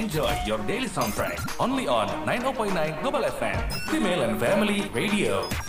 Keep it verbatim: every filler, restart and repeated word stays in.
Enjoy your daily soundtrack only on nine zero point nine Global F M, Female and Family Radio.